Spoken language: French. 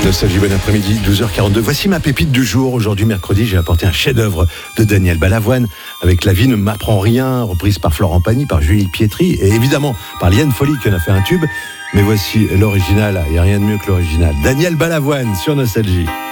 Nostalgie, bon après-midi, 12h42. Voici ma pépite du jour. Aujourd'hui, mercredi, j'ai apporté un chef-d'œuvre de Daniel Balavoine avec La vie ne m'apprend rien, reprise par Florent Pagny, par Julie Pietri et évidemment par Liane Folly qui en a fait un tube. Mais voici l'original, il n'y a rien de mieux que l'original. Daniel Balavoine sur Nostalgie.